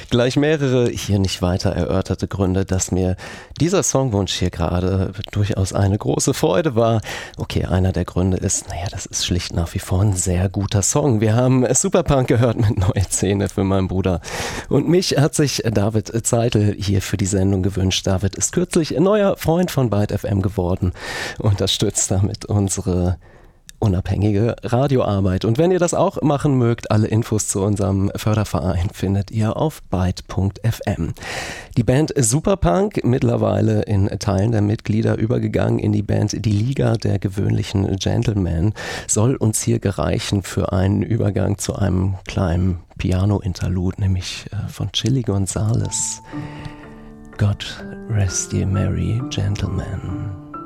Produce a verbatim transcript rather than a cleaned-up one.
Gleich mehrere hier nicht weiter erörterte Gründe, dass mir dieser Songwunsch hier gerade durchaus eine große Freude war. Okay, einer der Gründe ist, naja, das ist schlicht nach wie vor ein sehr guter Song. Wir haben Superpunk gehört mit Neue Zähne für meinen Bruder. Und mich hat sich David Zeitl hier für die Sendung gewünscht. David ist kürzlich ein neuer Freund von Byte F M geworden, unterstützt damit unsere unabhängige Radioarbeit. Und wenn ihr das auch machen mögt, alle Infos zu unserem Förderverein findet ihr auf byte punkt f m. Die Band Superpunk, mittlerweile in Teilen der Mitglieder übergegangen in die Band Die Liga der gewöhnlichen Gentlemen, soll uns hier gereichen für einen Übergang zu einem kleinen Piano-Interlude, nämlich von Chili Gonzales. God rest ye merry gentlemen.